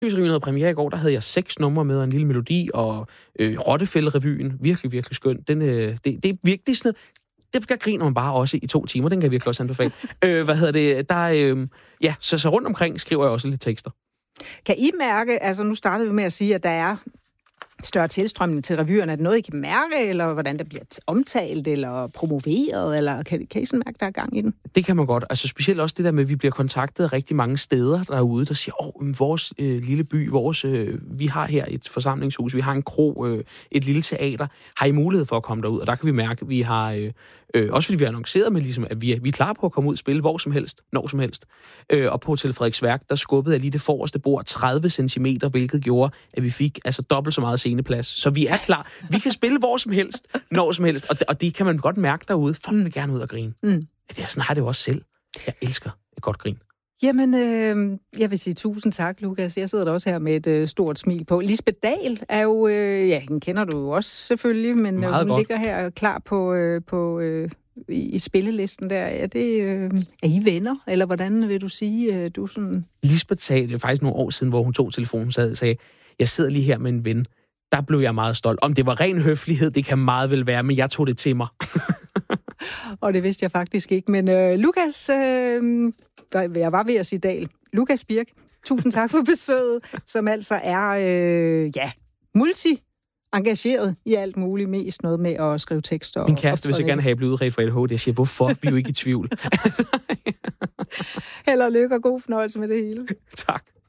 Revyen havde premiere i går, der havde jeg 6 numre med og en lille melodi, og Rottefælde-revyen, virkelig, virkelig skøn. Det er virkelig sådan noget, der griner man bare også i 2 timer, den kan jeg virkelig også anbefale. Så rundt omkring skriver jeg også lidt tekster. Kan I mærke, altså nu startede vi med at sige, at der er større tilstrømning til revyerne, er det noget, I kan mærke, eller hvordan der bliver omtalt, eller promoveret, eller kan I sådan mærke, der er gang i den? Det kan man godt. Altså specielt også det der med, at vi bliver kontaktet rigtig mange steder derude, der siger, vores lille by, vi har her et forsamlingshus, vi har en kro, et lille teater. Har I mulighed for at komme derud? Og der kan vi mærke, at vi har, også fordi vi har annonceret med, ligesom, at vi er klar på at komme ud og spille hvor som helst, når som helst. Og på Hotel Frederiksværk, der skubbede jeg lige det forreste bord 30 centimeter, hvilket gjorde, at vi fik altså dobbelt så meget sceneplads. Så vi er klar. Vi kan spille hvor som helst, når som helst. Og det kan man godt mærke derude. Folk vil gerne ud og grine. Sådan har det jo også selv. Jeg elsker et godt grin. Jamen, jeg vil sige tusind tak, Lukas. Jeg sidder da også her med et stort smil på. Lisbeth Dahl er jo, hende kender du jo også selvfølgelig, men hun ligger her klar på i spillelisten der. Er I venner, eller hvordan vil du sige, du sådan... Lisbeth sagde, det faktisk nogle år siden, hvor hun tog telefonen og sagde, jeg sidder lige her med en ven. Der blev jeg meget stolt. Om det var ren høflighed, det kan meget vel være, men jeg tog det til mig. Og det vidste jeg faktisk ikke. Men Lukas, jeg var ved at sige Dahl. Lukas Birk, tusind tak for besøget, som altså er, multi-engageret i alt muligt. Mest noget med at skrive tekster. Min kæreste vil så gerne have blevet udredt for ADHD. Jeg siger, hvorfor? Vi er jo ikke i tvivl. Held og lykke og god fornøjelse med det hele. Tak.